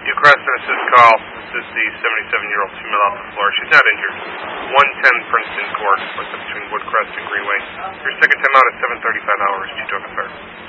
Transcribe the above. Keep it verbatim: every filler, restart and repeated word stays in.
Newcrest and assist call. This is the seventy-seven-year-old female off the floor. She's not injured. one ten Princeton Court, what's up between Woodcrest and Greenway. Your second time out at seven thirty-five hours. Two token fire.